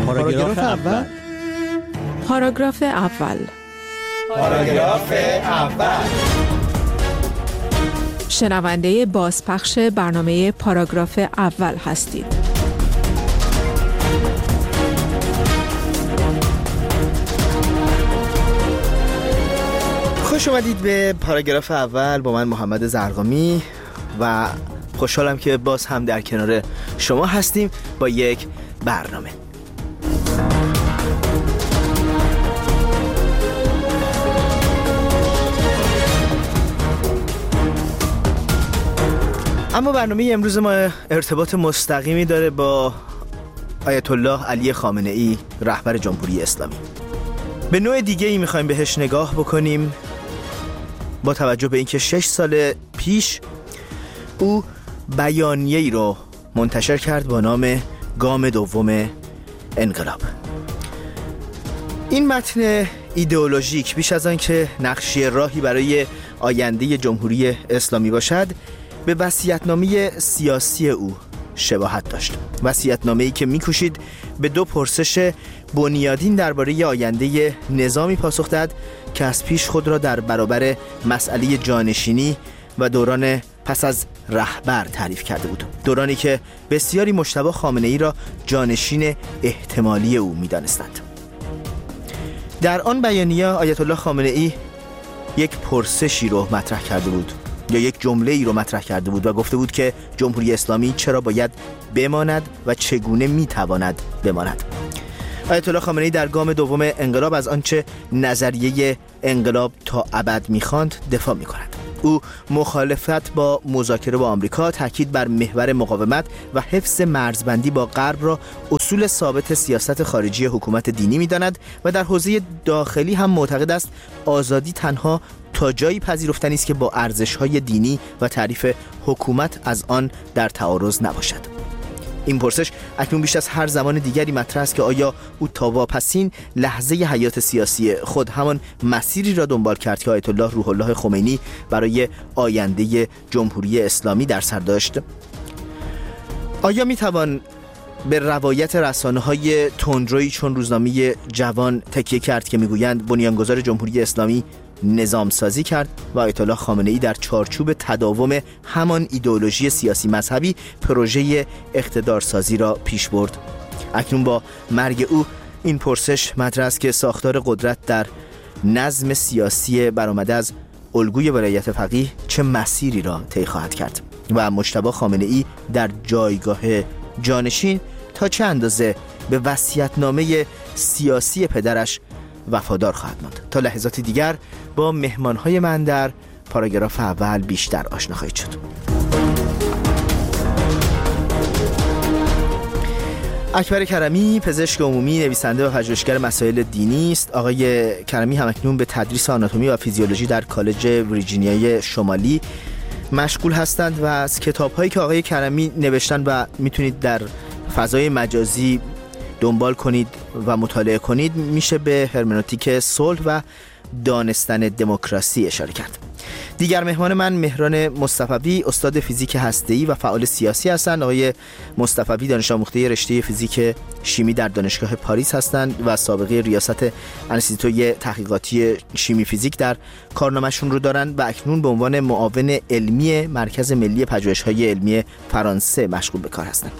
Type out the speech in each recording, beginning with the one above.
پاراگراف اول. پاراگراف اول. پاراگراف اول. شنونده بازپخش برنامه پاراگراف اول هستید. خوش اومدید به پاراگراف اول با من محمد زرقامی و خوشحالم که باز هم در کنار شما هستیم با یک برنامه. اما برنامه امروز ما ارتباط مستقیمی داره با آیت الله علی خامنه ای، رهبر جمهوری اسلامی. به نوع دیگه ای میخوایم بهش نگاه بکنیم با توجه به اینکه 6 سال پیش او بیانیه‌ای رو منتشر کرد با نام گام دوم انقلاب. این متن ایدئولوژیک بیش از آن که نقشه راهی برای آینده جمهوری اسلامی باشد، به وصیت‌نامه سیاسی او شباهت داشت. وصیت‌نامه‌ای که می‌کوشید به دو پرسش بنیادین درباره آینده نظامی پاسخ دهد که از پیش خود را در برابر مسئله جانشینی و دوران پس از رهبر تعریف کرده بود. دورانی که بسیاری مجتبی خامنه‌ای را جانشین احتمالی او می‌دانستند. در آن بیانیه آیت الله خامنه ای یک پرسشی رو مطرح کرده بود یا یک جمله‌ای رو مطرح کرده بود و گفته بود که جمهوری اسلامی چرا باید بماند و چگونه میتواند بماند. آیت الله خامنه ای در گام دوم انقلاب از آنچه نظریه انقلاب تا ابد می‌خواند دفاع می‌کند. او مخالفت با مذاکره با آمریکا، تاکید بر محور مقاومت و حفظ مرزبندی با غرب را اصول ثابت سیاست خارجی حکومت دینی می‌داند و در حوزه داخلی هم معتقد است آزادی تنها تا جایی پذیرفتنی است که با ارزش‌های دینی و تعریف حکومت از آن در تعارض نباشد. این پرسش اکنون بیش از هر زمان دیگری مطرح است که آیا او تا واپسین لحظه حیات سیاسی خود همان مسیری را دنبال کرد که آیت الله روح الله خمینی برای آینده جمهوری اسلامی در سر داشت؟ آیا میتوان به روایت رسانه‌های تندرویی چون روزنامه جوان تکیه کرد که میگویند بنیانگذار جمهوری اسلامی نظام سازی کرد و آیت الله خامنه ای در چارچوب تداوم همان ایدئولوژی سیاسی مذهبی پروژه اقتدارسازی را پیش برد؟ اکنون با مرگ او این پرسش مطرح است که ساختار قدرت در نظم سیاسی برآمده از الگوی ولایت فقیه چه مسیری را طی خواهد کرد و مجتبی خامنه ای در جایگاه جانشین تا چه اندازه به وصیت‌نامه سیاسی پدرش وفادار خواهد ماند. تا لحظات دیگر با مهمانهای من در پاراگراف اول بیشتر آشنا خواهید شد. اکبر کرمی، پزشک عمومی، نویسنده و پژوهشگر مسائل دینی است. آقای کرمی همکنون به تدریس آناتومی و فیزیولوژی در کالج ویرجینیای شمالی مشغول هستند و از کتاب‌هایی که آقای کرمی نوشتن و میتونید در فضای مجازی دنبال کنید و مطالعه کنید میشه به هرمنوتیک صلح و دانستن دموکراسی اشاره کرد. دیگر مهمان من مهران مصطفوی، استاد فیزیک هسته‌ای و فعال سیاسی هستند. آقای مصطفوی دانش آموخته رشته فیزیک شیمی در دانشگاه پاریس هستند و سابقه ریاست انستیتوی تحقیقاتی شیمی فیزیک در کارنامه‌شون رو دارند و اکنون به عنوان معاون علمی مرکز ملی پژوهش‌های علمی فرانسه مشغول به کار هستند.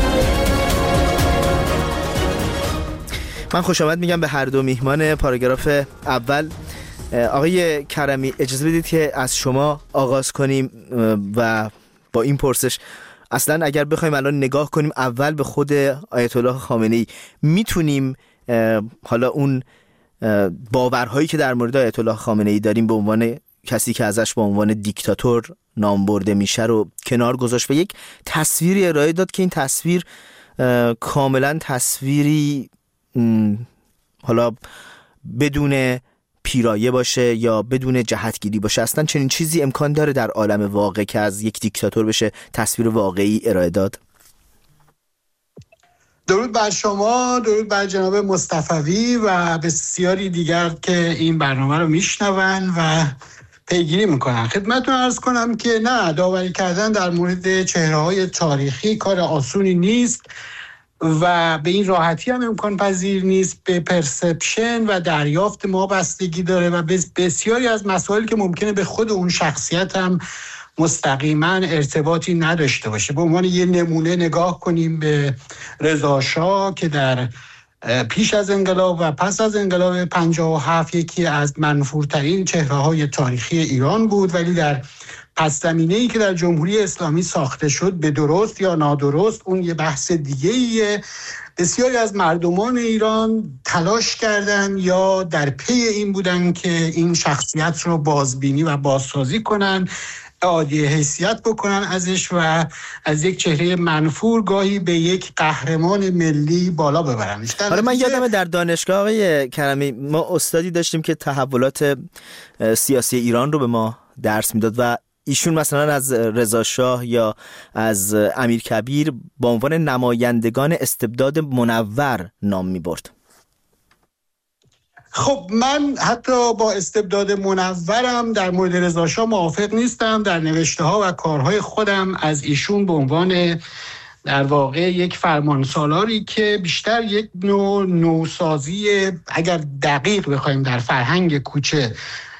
من خوش آمد میگم به هر دو میهمان پاراگراف اول. آقای کرمی اجازه بدید که از شما آغاز کنیم و با این پرسش اصلا اگر بخوایم الان نگاه کنیم اول به خود آیت الله خامنه ای، میتونیم حالا اون باورهایی که در مورد آیت الله خامنه ای داریم به عنوان کسی که ازش به عنوان دیکتاتور نام برده میشه رو کنار گذاشت و یک تصویری ارائه داد که این تصویر کاملا تصویری حالا بدون پیرایه باشه یا بدون جهتگیری باشه. اصلا چنین چیزی امکان داره در عالم واقع که از یک دیکتاتور بشه تصویر واقعی ارائه داد؟ درود بر شما، درود بر جناب مصطفوی و بسیاری دیگر که این برنامه رو میشنون و پیگیری میکنن. خدمتتون عرض کنم که نه، داوری کردن در مورد چهره‌های تاریخی کار آسونی نیست و به این راحتی هم امکان پذیر نیست. به پرسپشن و دریافت ما بستگی داره و بسیاری از مسائل که ممکنه به خود اون شخصیت هم مستقیما ارتباطی نداشته باشه. به عنوان یه نمونه نگاه کنیم به رضا شاه که در پیش از انقلاب و پس از انقلاب 57 یکی از منفورترین چهره‌های تاریخی ایران بود، ولی در پس زمینه‌ای که در جمهوری اسلامی ساخته شد، به درست یا نادرست، اون یه بحث دیگه‌ایه. بسیاری از مردمان ایران تلاش کردن یا در پی این بودن که این شخصیت رو بازبینی و بازسازی کنن، اعاده حیثیت بکنن ازش و از یک چهره منفور گاهی به یک قهرمان ملی بالا ببرنش. حالا من یادمه در دانشگاه آقای کرمی ما استادی داشتیم که تحولات سیاسی ایران رو به ما درس میداد و ایشون مثلا از رضا شاه یا از امیرکبیر به عنوان نمایندگان استبداد منور نام میبرد. خب من حتی با استبداد منورم در مورد رضا شاه موافق نیستم. در نوشته ها و کارهای خودم از ایشون به عنوان در واقع یک فرمانسالاری که بیشتر یک نوسازی، اگر دقیق بخوایم در فرهنگ کوچه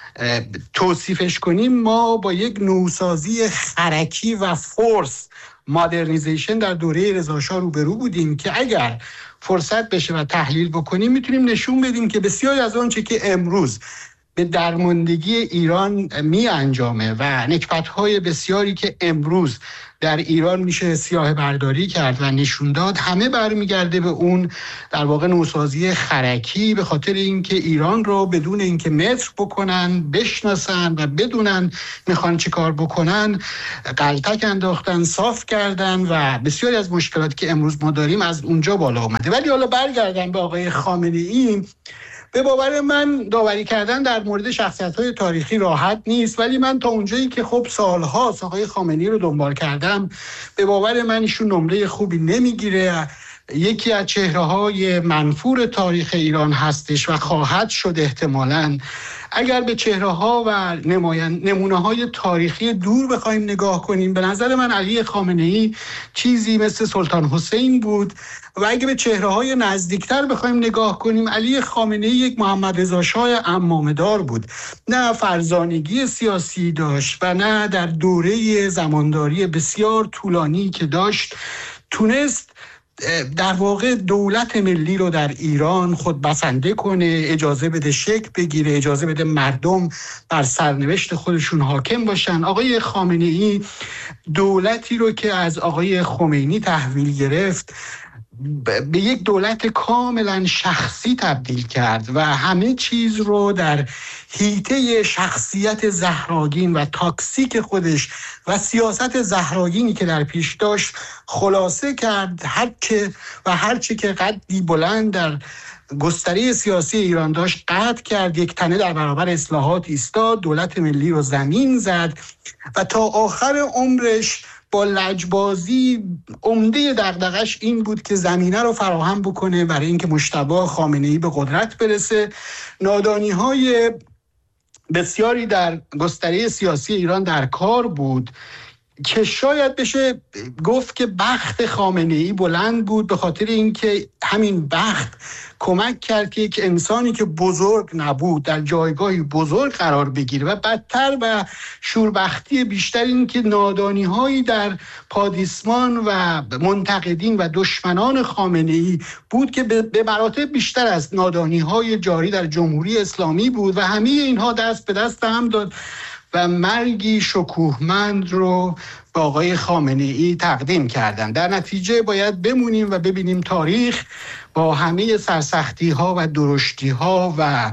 توصیفش کنیم، ما با یک نوسازی خرکی و فورس مادرنیزیشن در دوره رضا شاه روبرو بودیم که اگر فرصت بشه و تحلیل بکنیم میتونیم نشون بدیم که بسیاری از آنچه که امروز به درماندگی ایران می انجامه و نکبت‌های بسیاری که امروز در ایران میشه سیاه برداری کرد و نشون داد، همه برمیگرده به اون در واقع نوسازی خرکی، به خاطر اینکه ایران رو بدون اینکه متر بکنن، بشناسن و بدونن میخوان چی کار بکنن، غلطک انداختن، صاف کردن و بسیاری از مشکلاتی که امروز ما داریم از اونجا بالا اومده. ولی حالا برگردن به آقای خامنه‌ای، به باور من داوری کردن در مورد شخصیت‌های تاریخی راحت نیست، ولی من تا اونجایی که خب سال‌هاست آقای خامنه‌ای رو دنبال کردم، به باور من ایشون نمره خوبی نمیگیره. یکی از چهره‌های منفور تاریخ ایران هستش و خواهد شد احتمالاً. اگر به چهره‌ها و نمونه‌های تاریخی دور بخوایم نگاه کنیم، به نظر من علی خامنه‌ای چیزی مثل سلطان حسین بود و اگه به چهره‌های نزدیکتر بخوایم نگاه کنیم، علی خامنه‌ای یک محمد رضا شاه عمامه‌دار بود. نه فرزانگی سیاسی داشت و نه در دوره زمانداری بسیار طولانی که داشت تونست در واقع دولت ملی رو در ایران خود بسنده کنه، اجازه بده شکل بگیره، اجازه بده مردم بر سرنوشت خودشون حاکم باشن. آقای خامنه‌ای دولتی رو که از آقای خمینی تحویل گرفت به یک دولت کاملا شخصی تبدیل کرد و همه چیز رو در حیطه شخصیت زهراگین و تاکسیک خودش و سیاست زهراگینی که در پیش داشت خلاصه کرد. هرچه که قدی بلند در گستره سیاسی ایران داشت قطع کرد، یک تنه در برابر اصلاحات ایستاد، دولت ملی رو زمین زد و تا آخر عمرش با لجبازی عمده دغدغش این بود که زمینه رو فراهم بکنه برای اینکه مجتبی خامنه‌ای به قدرت برسه. نادانی‌های بسیاری در گستره سیاسی ایران در کار بود که شاید بشه گفت که بخت خامنه‌ای بلند بود، به خاطر اینکه همین بخت کمک کرد که یک انسانی که بزرگ نبود در جایگاهی بزرگ قرار بگیره و بدتر و شوربختی بیشتر این که نادانی‌هایی در پادیسمان و منتقدین و دشمنان خامنه‌ای بود که به مراتب بیشتر از نادانی‌های جاری در جمهوری اسلامی بود و همه اینها دست به دست هم داد و مرگی شکوهمند رو به آقای خامنه‌ای تقدیم کردن. در نتیجه باید بمونیم و ببینیم تاریخ با همه سرسختی‌ها و درشتی‌ها و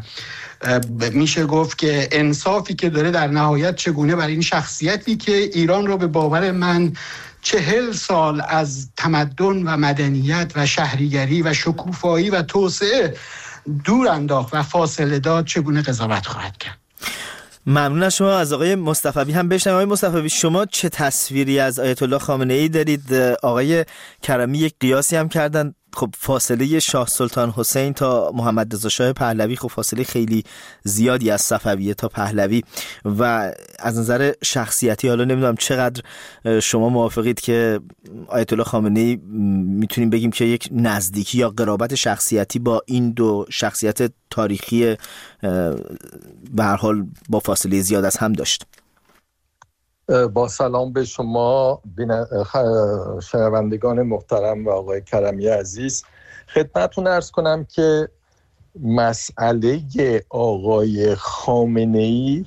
میشه گفت که انصافی که داره در نهایت چگونه بر این شخصیتی که ایران رو به باور من 40 سال از تمدن و مدنیت و شهریگری و شکوفایی و توسعه دور انداخت و فاصله داد چگونه قضاوت خواهد کرد. ممنون از شما. از آقای مصطفوی هم بشنویم. آقای مصطفوی، شما چه تصویری از آیت الله خامنه‌ای دارید؟ آقای کرمی یک قیاسی هم کردن خب فاصله شاه سلطان حسین تا محمد رضا شاه پهلوی خب فاصله خیلی زیادی از صفویه تا پهلوی و از نظر شخصیتی حالا نمیدونم چقدر شما موافقید که آیت الله خامنه‌ای میتونیم بگیم که یک نزدیکی یا قرابت شخصیتی با این دو شخصیت تاریخی به هر حال با فاصله زیاد از هم داشت؟ با سلام به شما شنوندگان محترم و آقای کرمی عزیز، خدمتتون عرض کنم که مسئله آقای خامنه‌ای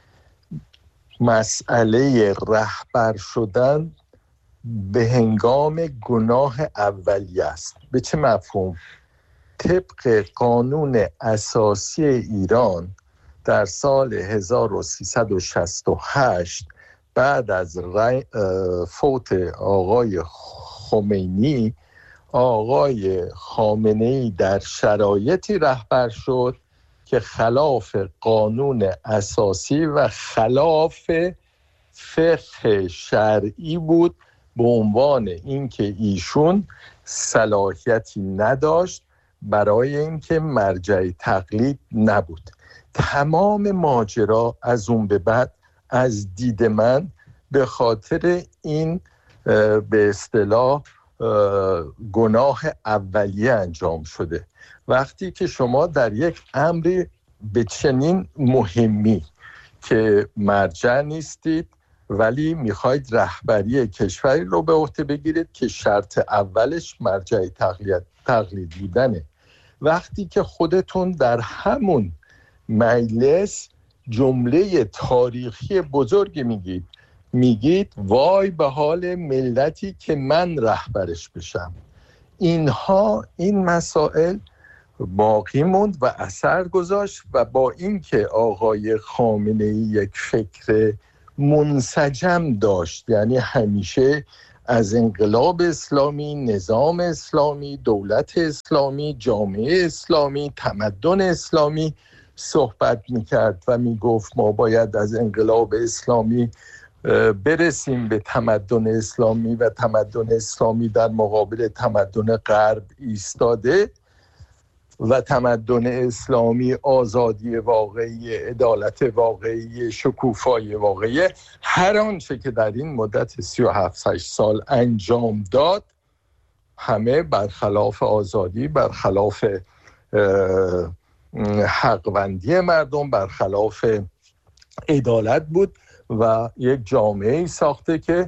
مسئله رهبر شدن به هنگام گناه اولیه است. به چه مفهوم؟ طبق قانون اساسی ایران در سال 1368 بعد از فوت آقای خمینی، آقای خامنه‌ای در شرایطی رهبر شد که خلاف قانون اساسی و خلاف فقه شرعی بود، به عنوان اینکه ایشون صلاحیتی نداشت برای اینکه مرجع تقلید نبود. تمام ماجرا از اون به بعد از دید من به خاطر این به اصطلاح گناه اولیه انجام شده. وقتی که شما در یک امری به چنین مهمی که مرجع نیستید ولی میخواید رهبری کشوری رو به عهده بگیرید که شرط اولش مرجع تقلید بودنه، وقتی که خودتون در همون مجلس جمله تاریخی بزرگی میگید وای به حال ملتی که من رهبرش بشم، این مسائل باقی موند و اثر گذاشت و با اینکه آقای خامنه‌ای یک فکر منسجم داشت، یعنی همیشه از انقلاب اسلامی، نظام اسلامی، دولت اسلامی، جامعه اسلامی، تمدن اسلامی صحبت میکرد و میگفت ما باید از انقلاب اسلامی برسیم به تمدن اسلامی و تمدن اسلامی در مقابل تمدن غرب ایستاده و تمدن اسلامی آزادی واقعی، عدالت واقعی، شکوفایی واقعی، هر آنچه که در این مدت 37-8 سال انجام داد همه برخلاف آزادی، برخلاف حقوندی مردم، برخلاف عدالت بود و یک جامعه ساخته که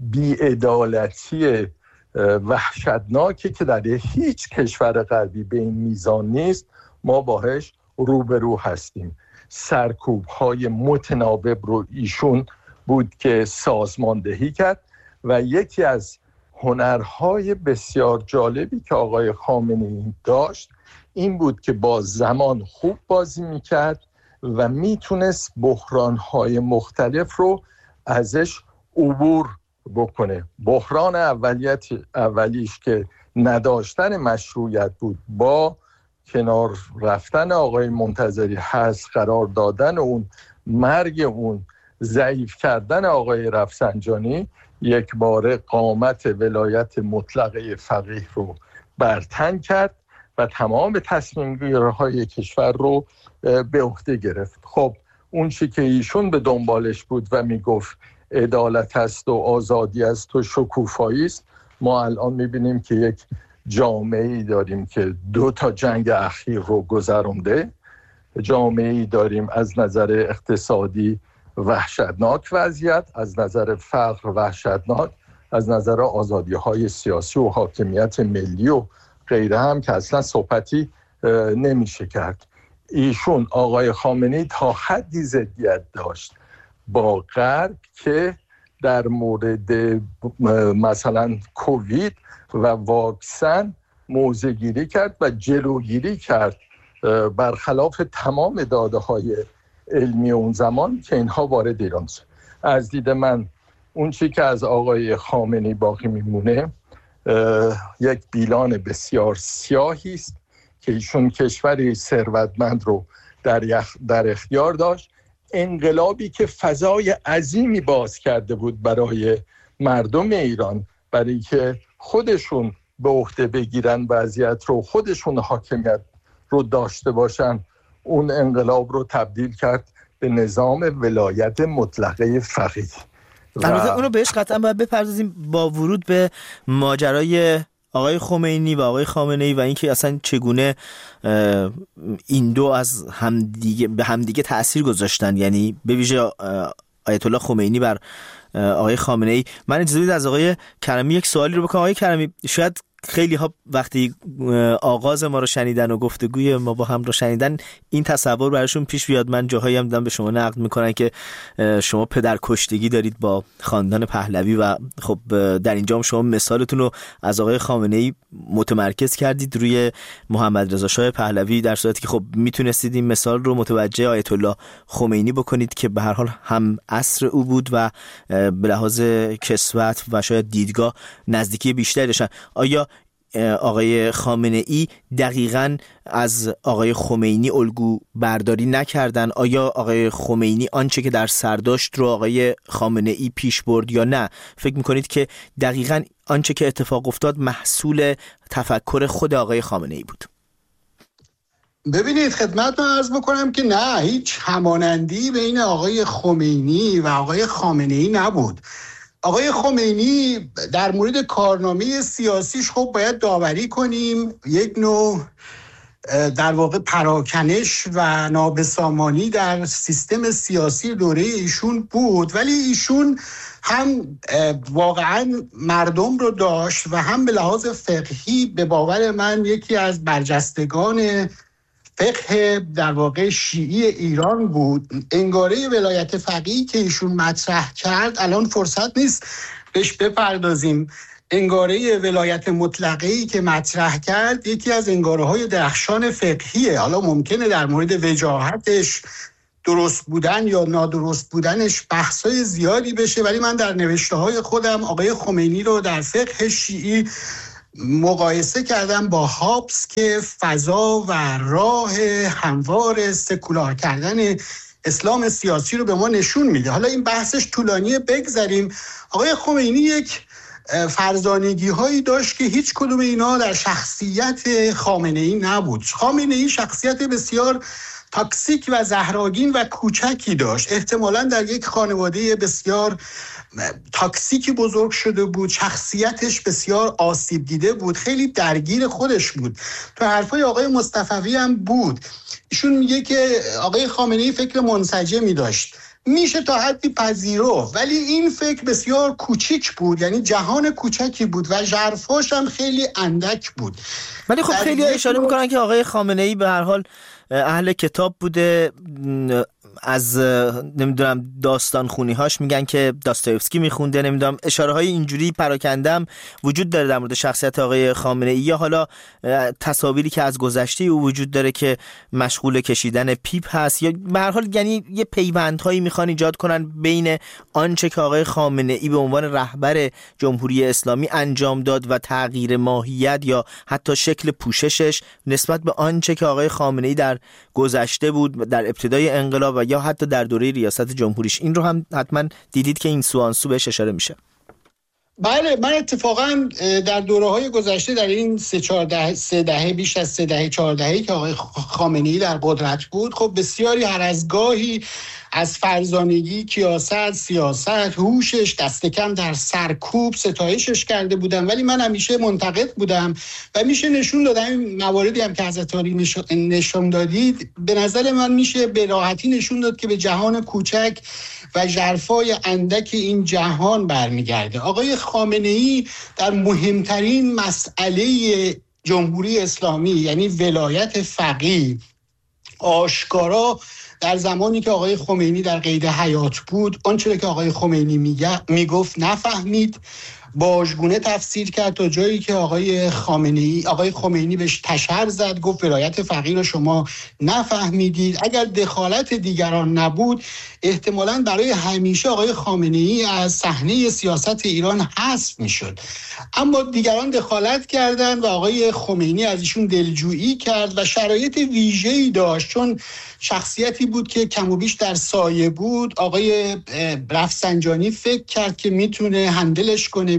بی‌عدالتی وحشتناکی که در هیچ کشور غربی به این میزان نیست ما باهاش روبرو هستیم. سرکوب‌های متناوب رو ایشون بود که سازماندهی کرد و یکی از هنرهای بسیار جالبی که آقای خامنه‌ای داشت این بود که با زمان خوب بازی میکرد و میتونست بحرانهای مختلف رو ازش عبور بکنه. بحران اولیش که نداشتن مشروعیت بود، با کنار رفتن آقای منتظری هست، قرار دادن اون، مرگ اون، ضعیف کردن آقای رفسنجانی، یک بار قامت ولایت مطلقه فقیه رو برتن کرد و تمام تصمیم‌گیری‌های کشور رو به عهده گرفت. خب اون چی که ایشون به دنبالش بود و میگفت عدالت است و آزادی است و شکوفایی است، ما الان میبینیم که یک جامعه‌ای داریم که 2 جنگ اخیر رو گذرونده، جامعه‌ای داریم از نظر اقتصادی وحشتناک وضعیت، از نظر فقر وحشتناک، از نظر آزادی‌های سیاسی و حاکمیت ملی و غیره هم که اصلا صحبتی نمیشه کرد. ایشون آقای خامنه‌ای تا حدی ضدیت داشت با غرب که در مورد مثلا کووید و واکسن موضع‌گیری کرد و جلوگیری کرد برخلاف تمام داده‌های علمی اون زمان که اینها وارد ایران شد. از دید من اون چی که از آقای خامنه‌ای باقی میمونه یک بیلان بسیار سیاهی است که ایشون کشوری ثروتمند رو در اختیار داشت، انقلابی که فضای عظیمی باز کرده بود برای مردم ایران، برای که خودشون به عهده بگیرن وضعیت رو، خودشون حاکمیت رو داشته باشن، اون انقلاب رو تبدیل کرد به نظام ولایت مطلقه فقیه. البته اونو بهش قطعا باید بپردازیم با ورود به ماجرای آقای خمینی و آقای خامنه‌ای و اینکه اصلا چگونه این دو از همدیگه به همدیگه تأثیر گذاشتن، یعنی به ویژه آیت الله خمینی بر آقای خامنه‌ای. من اجازه بدید از آقای کرمی یک سوالی رو بکنم. آقای کرمی، شاید خیلی ها وقتی آغاز ما رو شنیدن و گفتگوی ما با هم رو شنیدن این تصور براشون پیش بیاد، من جاهایی هم دیدم به شما نقد میکنن که شما پدر کشتگی دارید با خاندان پهلوی و خب در اینجا هم شما مثالتون رو از آقای خامنه‌ای متمرکز کردید روی محمد رضا شاه پهلوی، در صورتی که خب میتونستید این مثال رو متوجه آیت الله خمینی بکنید که به هر حال هم عصر او بود و به لحاظ کسوت و شاید دیدگاه نزدیکی بیشتری داشتن. آیا آقای خامنه‌ای دقیقاً از آقای خمینی الگو برداری نکردن؟ آیا آقای خمینی آنچه که در سر داشت رو آقای خامنه‌ای پیش برد یا نه؟ فکر میکنید که دقیقاً آنچه که اتفاق افتاد محصول تفکر خود آقای خامنه‌ای بود؟ ببینید خدمتتون عرض بکنم که نه، هیچ همانندی بین آقای خمینی و آقای خامنه‌ای نبود. آقای خمینی در مورد کارنامه سیاسیش خب باید داوری کنیم، یک نوع در واقع پراکنش و نابسامانی در سیستم سیاسی دوره ایشون بود، ولی ایشون هم واقعا مردم رو داشت و هم به لحاظ فقهی به باور من یکی از برجستگان فقه در واقع شیعی ایران بود. انگاره ولایت فقیهی که ایشون مطرح کرد الان فرصت نیست بهش بپردازیم. انگاره ولایت مطلقه‌ای که مطرح کرد یکی از انگاره‌های درخشان فقهیه. حالا ممکنه در مورد وجاهتش درست بودن یا نادرست بودنش بحث‌های زیادی بشه، ولی من در نوشته‌های خودم آقای خمینی رو در فقه شیعی مقایسه کردم با هابس که فضا و راه هموار سکولار کردن اسلام سیاسی رو به ما نشون میده. حالا این بحثش طولانیه، بگذاریم. آقای خمینی یک فرزانگی هایی داشت که هیچ کدوم اینا در شخصیت خامنه‌ای نبود. خامنه‌ای شخصیت بسیار تاکسیک و زهراگین و کوچکی داشت. احتمالاً در یک خانواده بسیار تاکسیکی بزرگ شده بود، شخصیتش بسیار آسیب دیده بود، خیلی درگیر خودش بود. تو حرفای آقای مصطفوی هم بود، ایشون میگه که آقای خامنه‌ای فکر منسجمی داشت، میشه تا حدی پذیرفت، ولی این فکر بسیار کوچیک بود، یعنی جهان کوچکی بود و ژرفاش هم خیلی اندک بود. ولی خب خیلی اشاره میکنن که آقای خامنه‌ای به هر حال اهل کتاب بوده، از نمیدونم داستان خونی‌هاش میگن که داستایوفسکی میخونده، نمیدونم اشاره های اینجوری پراکندم وجود داره در مورد شخصیت آقای خامنه‌ای، یا حالا تصاویری که از گذشته او وجود داره که مشغول کشیدن پیپ هست، یا به هر حال یعنی یه پیوندهایی میخوان ایجاد کنن بین آنچه که آقای خامنه‌ای به عنوان رهبر جمهوری اسلامی انجام داد و تغییر ماهیت یا حتی شکل پوششش نسبت به آنچه که آقای خامنه‌ای در گذشته بود، در ابتدای انقلاب و یا حتی در دوره ریاست جمهوریش. این رو هم حتما دیدید که این سوانسو بهش اشاره میشه. بله، من اتفاقا در دوره‌های گذشته در این 3 دهه بیش از 3 دهه 4 دهه‌ای که آقای خامنه‌ای در قدرت بود، خب بسیاری هر از گاهی از فرزانگی، کیاست، سیاست، هوشش دست کم در سرکوب ستایشش کرده بودم، ولی من همیشه منتقد بودم و میشه نشون دادم این مواردی هم که حضرت عالی نشون دادید، به نظر من میشه به راحتی نشون داد که به جهان کوچک و ژرفای اندک این جهان برمیگرده. آقای خامنه‌ای در مهمترین مسئله جمهوری اسلامی یعنی ولایت فقیه آشکارا در زمانی که آقای خمینی در قید حیات بود آنچه که آقای خمینی میگفت نفهمید، باژگونه تفسیر کرد تا جایی که آقای خمینی بهش تشر زد، گفت ولایت فقیه رو شما نفهمیدید. اگر دخالت دیگران نبود احتمالاً برای همیشه آقای خامنه‌ای از صحنه سیاست ایران حذف میشد، اما دیگران دخالت کردند و آقای خمینی از ایشون دلجویی کرد و شرایط ویژه‌ای داشت، چون شخصیتی بود که کم و بیش در سایه بود. آقای رفسنجانی فکر کرد که میتونه هندلش کنه،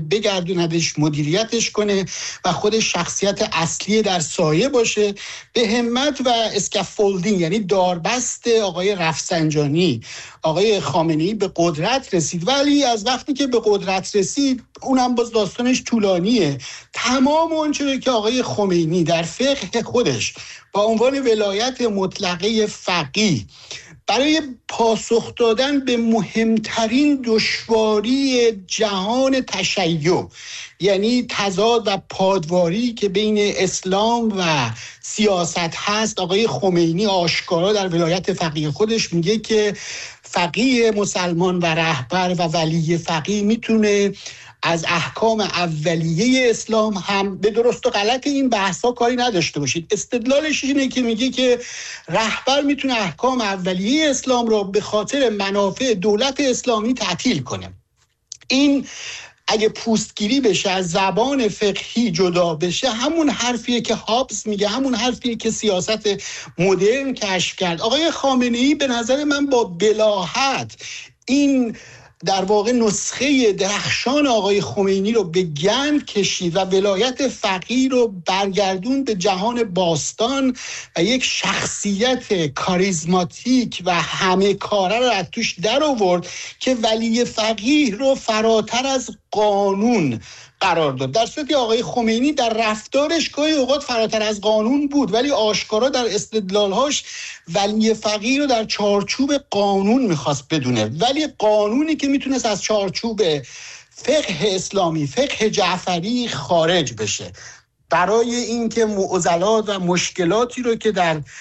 بگردوندش، مدیریتش کنه و خودش شخصیت اصلی در سایه باشه. به همت و اسکافولدینگ یعنی داربست آقای رفسنجانی آقای خامنه‌ای به قدرت رسید، ولی از وقتی که به قدرت رسید اونم باز داستانش طولانیه. تمام اونچه که آقای خمینی در فقه خودش با عنوان ولایت مطلقه فقیه برای پاسخ دادن به مهمترین دشواری جهان تشیع، یعنی تضاد و پادواری که بین اسلام و سیاست هست، آقای خمینی آشکارا در ولایت فقیه خودش میگه که فقیه مسلمان و رهبر و ولی فقیه میتونه از احکام اولیه اسلام هم به درست و غلط این بحثا کاری نداشته باشید. استدلالش اینه که میگه که رهبر میتونه احکام اولیه اسلام رو به خاطر منافع دولت اسلامی تعطیل کنه. این اگه پوستگیری بشه، از زبان فقهی جدا بشه، همون حرفیه که هابز میگه، همون حرفیه که سیاست مدرن کشف کرد. آقای خامنه‌ای به نظر من با بلاهت این در واقع نسخه درخشان آقای خمینی رو به گند کشید و ولایت فقیه رو برگردون به جهان باستان و یک شخصیت کاریزماتیک و همه کاره رو از توش در آورد که ولی فقیه رو فراتر از قانون قرار داد. در صورتی آقای خمینی در رفتارش گاهی اوقات فراتر از قانون بود، ولی آشکارا در استدلالهاش ولی فقیه رو در چارچوب قانون میخواست بدونه، ولی قانونی که میتونست از چارچوب فقه اسلامی، فقه جعفری خارج بشه. برای اینکه معضلات و مشکلاتی رو که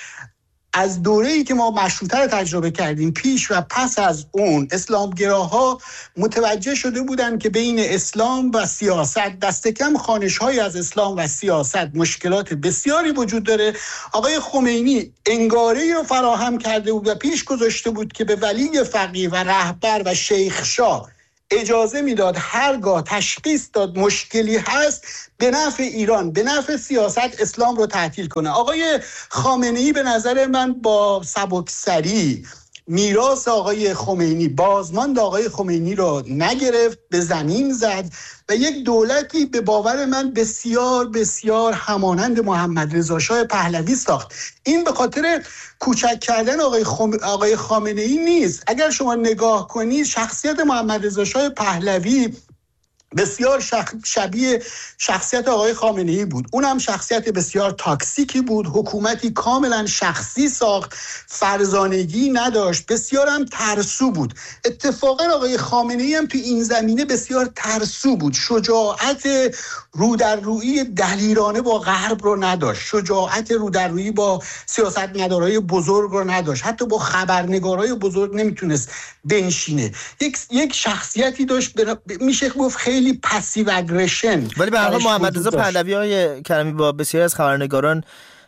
از دوره‌ای که ما مشروطه رو تجربه کردیم پیش و پس از اون، اسلامگراها متوجه شده بودن که بین اسلام و سیاست دست کم خانش‌های از اسلام و سیاست مشکلات بسیاری وجود داره. آقای خمینی انگاره‌ای رو فراهم کرده بود و پیش گذاشته بود که به ولی فقیه و رهبر و شیخ شاه اجازه میداد هرگاه تشخیص داد مشکلی هست به نفع ایران، به نفع سیاست اسلام رو تعطیل کنه. آقای خامنه‌ای به نظر من با سبکسری میراث آقای خمینی، بازماند آقای خمینی رو نگرفت، به زمین زد و یک دولتی به باور من بسیار بسیار همانند محمد رضا شاه پهلوی ساخت. این به خاطر کوچک کردن آقای خامنه‌ای نیست. اگر شما نگاه کنید شخصیت محمد رضا شاه پهلوی بسیار شبیه شخصیت آقای خامنه‌ای بود. اونم شخصیت بسیار تاکسیکی بود، حکومتی کاملا شخصی ساخت، فرزانگی نداشت، بسیار هم ترسو بود. اتفاقا آقای خامنه‌ای هم تو این زمینه بسیار ترسو بود، شجاعت رو در رویی دلیرانه با غرب رو نداشت، شجاعت رو در رویی با سیاستمدارای بزرگ رو نداشت، حتی با خبرنگارای بزرگ نمیتونست بنشینه. یک شخصیتی داشت میشه گفت خیلی پسیو اگریشن. ولی به هر حال محمد رضا پهلوی های کریمی با بسیاری از خبرنگاران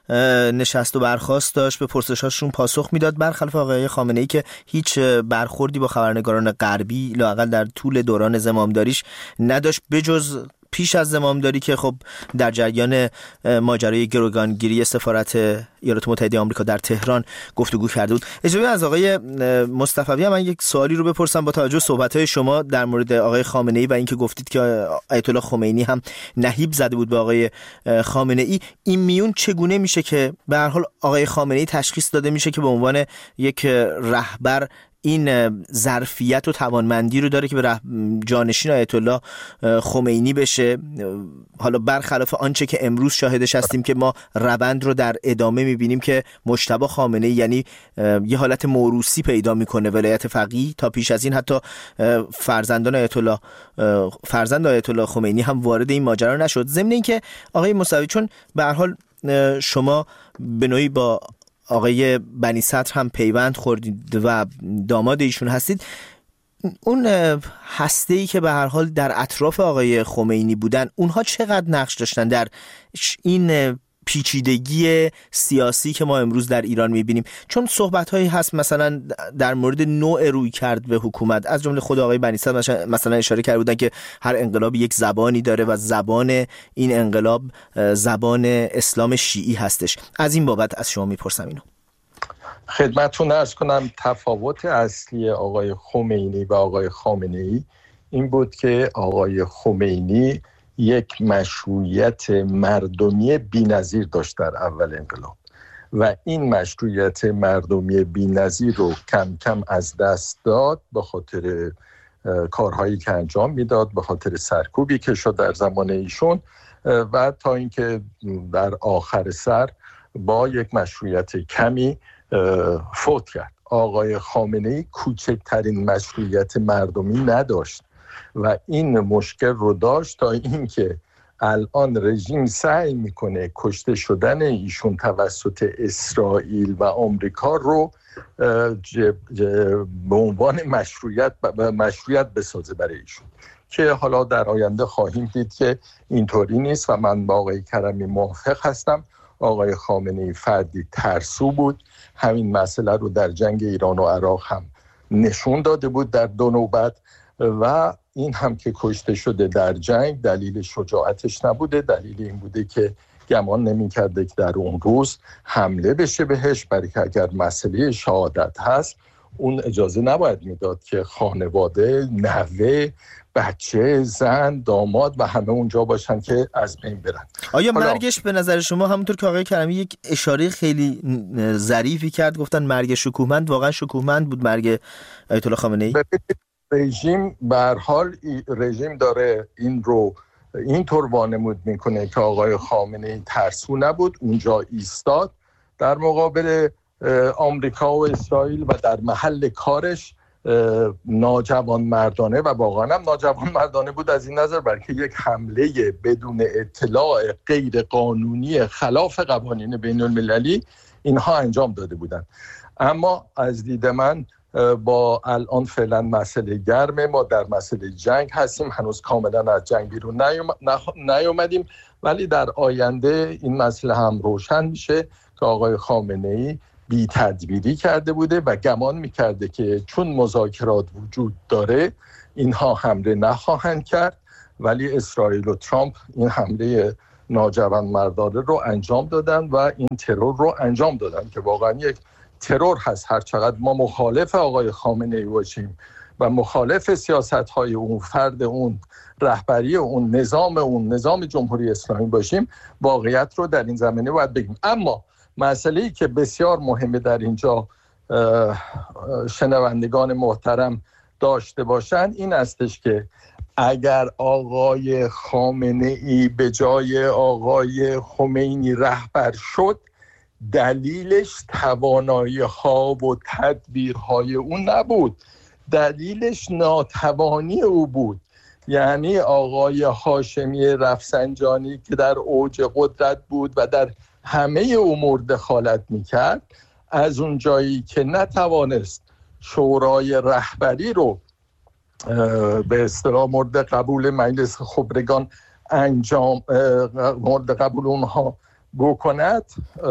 نشست و برخاست داشت، به پرسشاشون پاسخ میداد، برخلاف آقای خامنه‌ای که هیچ برخوردی با خبرنگاران غربی لااقل در طول دوران زمامداریش نداشت، بجز پیش از زمامداری که خب در جریان ماجرای گروگانگیری سفارت ایالات متحده آمریکا در تهران گفتگو کرده بود. اجازه از آقای مصطفی من یک سوالی رو بپرسم با توجه صحبت‌های شما در مورد آقای خامنه‌ای و اینکه گفتید که آیت الله خمینی هم نهیب زده بود به آقای خامنه‌ای. این میون چگونه میشه که به هر حال آقای خامنه‌ای تشخیص داده میشه که به عنوان یک رهبر این ظرفیت و توانمندی رو داره که به جانشین آیت الله خمینی بشه، حالا برخلاف آنچه که امروز شاهدش هستیم که ما روند رو در ادامه میبینیم که مجتبی خامنه‌ای یعنی یه حالت موروثی پیدا میکنه ولایت فقیه. تا پیش از این حتی فرزند آیت الله خمینی هم وارد این ماجرا نشد. ضمن اینکه آقای موسوی چون به هر حال شما به نوعی با آقای بنی صدر هم پیوند خوردید و داماد ایشون هستید، اون هسته‌ای که به هر حال در اطراف آقای خمینی بودن، اونها چقدر نقش داشتن در این پیچیدگی سیاسی که ما امروز در ایران میبینیم؟ چون صحبت‌هایی هست مثلا در مورد نوع روی کرد به حکومت، از جمله خود آقای بنی صدر مثلا اشاره کرده بودن که هر انقلاب یک زبانی داره و زبان این انقلاب زبان اسلام شیعی هستش. از این بابت از شما میپرسم اینو. خدمتتون عرض کنم تفاوت اصلی آقای خمینی و آقای خامنه‌ای این بود که آقای خمینی یک مشروعیت مردمی بی‌نظیر داشت در اول انقلاب و این مشروعیت مردمی بی‌نظیر رو کم کم از دست داد به خاطر کارهایی که انجام میداد، به خاطر سرکوبی که شد در زمان ایشون و تا اینکه در آخر سر با یک مشروعیت کمی فوت کرد. آقای خامنه‌ای کوچکترین مشروعیت مردمی نداشت و این مشکل رو داشت تا اینکه الان رژیم سعی میکنه کشته شدن ایشون توسط اسرائیل و آمریکا رو به عنوان مشروعیت بسازه برای ایشون که حالا در آینده خواهیم دید که اینطوری نیست و من با آقای کرمی موافق هستم. آقای خامنه‌ای فردی ترسو بود، همین مسئله رو در جنگ ایران و عراق هم نشون داده بود در دو نوبت و این هم که کشته شده در جنگ دلیل شجاعتش نبوده، دلیل این بوده که گمان نمی‌کرده که در اون روز حمله بشه بهش، برای که اگر مسئله شهادت هست اون اجازه نباید میداد که خانواده، نوه، بچه، زن، داماد و همه اونجا باشن که از بین برن. آیا مرگش به نظر شما همونطور که آقای کرمی یک اشاره خیلی ظریفی کرد، گفتن مرگ شکوهمند، واقعا شکوهمند بود مرگ آیت الله خامنه‌ای؟ رژیم به هر حال رژیم داره این رو اینطور وانمود میکنه که آقای خامنه‌ای ترسو نبود، اونجا ایستاد در مقابل آمریکا و اسرائیل و در محل کارش ناجوان مردانه و واقعا هم ناجوان مردانه بود از این نظر برای که یک حمله بدون اطلاع غیر قانونی خلاف قوانین بین المللی اینها انجام داده بودند. اما از دید من با الان فعلا مسئله گرمه، ما در مسئله جنگ هستیم، هنوز کاملا از جنگ بیرون نیومدیم، ولی در آینده این مسئله هم روشن میشه که آقای خامنه‌ای بی تدبیری کرده بوده و گمان میکرده که چون مذاکرات وجود داره اینها حمله نخواهند کرد، ولی اسرائیل و ترامپ این حمله ناجوان مردانه رو انجام دادن و این ترور رو انجام دادن که واقعا یک ترور هست. هر چقدر ما مخالف آقای خامنه‌ای باشیم و مخالف سیاست‌های اون، فرد اون، رهبری اون، نظام جمهوری اسلامی باشیم، واقعیت رو در این زمینه باید بگیم. اما مسئله‌ای که بسیار مهمه در اینجا شنوندگان محترم داشته باشن این استش که اگر آقای خامنه‌ای به جای آقای خمینی رهبر شد، دلیلش توانایی‌ها و تدبیرهای اون نبود، دلیلش ناتوانی او بود. یعنی آقای هاشمی رفسنجانی که در اوج قدرت بود و در همه امور دخالت میکرد، از اون جایی که نتوانست شورای رهبری رو به اصطلاح مورد قبول مجلس خبرگان مورد قبول اونها بکند،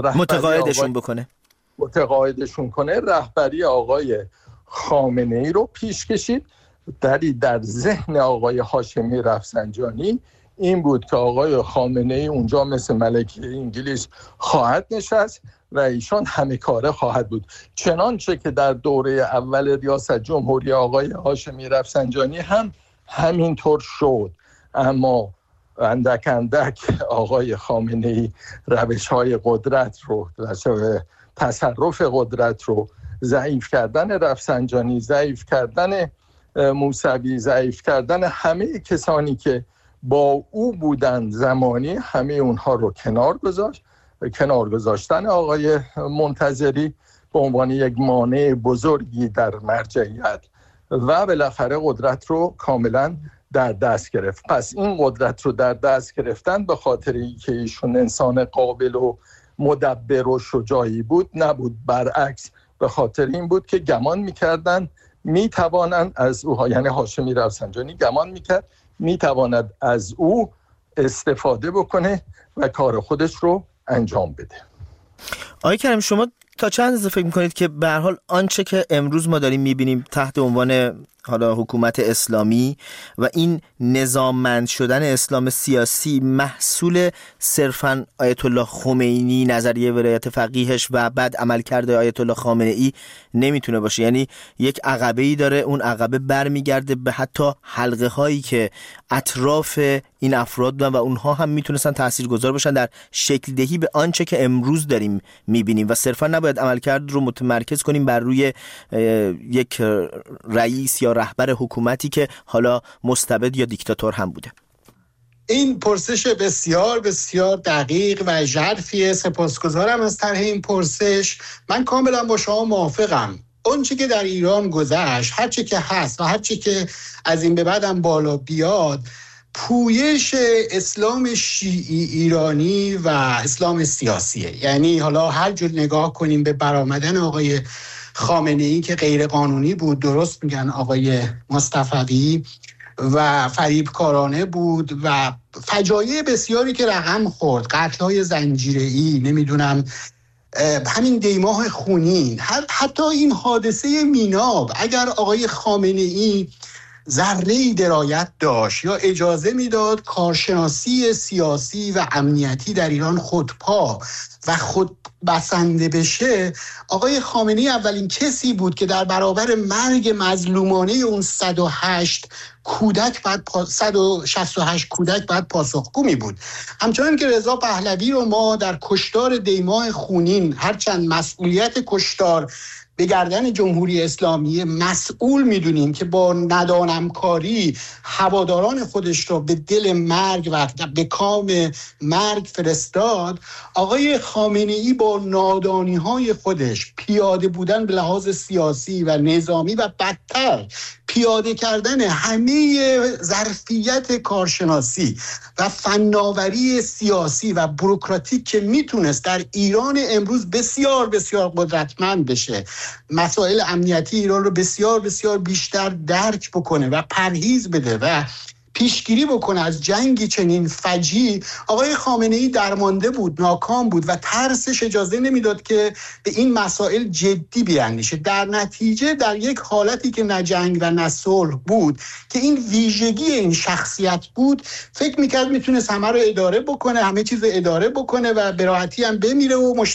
متقاعدشون کنه، رهبری آقای خامنه‌ای رو پیش کشید. در ذهن آقای هاشمی رفسنجانی این بود که آقای خامنه‌ای اونجا مثل ملکه انگلیس خواهد نشست و ایشان همه کاره خواهد بود، چنانچه که در دوره اول ریاست جمهوری آقای هاشمی رفسنجانی هم همینطور شد. اما اندک آقای خامنه‌ای روش‌های قدرت رو، تصرف قدرت رو، ضعیف کردن رفسنجانی، ضعیف کردن موسوی، ضعیف کردن همه کسانی که با او بودن زمانی، همه اونها رو کنار گذاشتن آقای منتظری به عنوان یک مانع بزرگی در مرجعیت و بالاخره قدرت رو کاملا در دست گرفت. پس این قدرت رو در دست گرفتن به خاطر اینکه ایشون انسان قابل و مدبر و شجاعی بود نبود، برعکس به خاطر این بود که گمان میکردن میتوانند از او، یعنی هاشمی رفسنجانی گمان میکرد میتواند از او استفاده بکنه و کار خودش رو انجام بده. آقای کریم، شما تا چند اندازه فکر میکنید که به هر حال آنچه که امروز ما داریم میبینیم تحت عنوان حالا حکومت اسلامی و این نظاممند شدن اسلام سیاسی محصول صرفاً آیت الله خمینی، نظریه ولایت فقیهش و بعد عملکرد آیت الله خامنه ای نمیتونه باشه. یعنی یک عقبه‌ای داره، اون عقبه برمیگرده به حتی حلقه هایی که اطراف این افراد بودن و اونها هم میتونستن تاثیرگذار باشن در شکل دهی به آنچه که امروز داریم میبینیم و صرفا نباید عملکرد رو متمرکز کنیم بر روی یک رئیس یا رهبر حکومتی که حالا مستبد یا دیکتاتور هم بوده. این پرسش بسیار بسیار دقیق و ژرفیه. سپاسگزارم از طرح این پرسش. من کاملا با شما موافقم. اون چی که در ایران گذشت، هر چی که هست و هر چی که از این به بعدم بالا بیاد، پویش اسلام شیعی ایرانی و اسلام سیاسیه. یعنی حالا هر جور نگاه کنیم به برآمدن آقای خامنه ای که غیر قانونی بود، درست میگن آقای مصطفی، و فریبکارانه بود و فجایع بسیاری که رقم خورد، قتل‌های زنجیره‌ای، نمیدونم همین دیماه خونین، حتی این حادثه میناب، اگر آقای خامنه ای ذره‌ای درایت داشت یا اجازه میداد کارشناسی سیاسی و امنیتی در ایران خودپا و خود بسنده بشه، آقای خامنه ای اولین کسی بود که در برابر مرگ مظلومانه اون 168 کودک بعد پاسخگو می بود. همچنان که رضا پهلوی رو ما در کشتار دیماه خونین، هرچند مسئولیت کشتار به گردن جمهوری اسلامی، مسئول میدونیم که با ندانمکاری هواداران خودش رو به دل مرگ و به کام مرگ فرستاد، آقای خامنه ای با نادانی‌های خودش، پیاده بودن به لحاظ سیاسی و نظامی و بدتر پیاده کردن همه ظرفیت کارشناسی و فناوری سیاسی و بوروکراتیک که میتونست در ایران امروز بسیار بسیار قدرتمند بشه، مسائل امنیتی ایران رو بسیار بسیار بیشتر درک بکنه و پرهیز بده و پیشگیری بکنه از جنگی چنین فجیع، آقای خامنه ای درمانده بود، ناکام بود و ترسش اجازه نمیداد که به این مسائل جدی بیاندیشه. در نتیجه در یک حالتی که نه جنگ و نه صلح بود، که این ویژگی این شخصیت بود، فکر میکرد میتونه همه رو اداره بکنه، همه چیز رو اداره بکنه و به راحتی هم بمیره و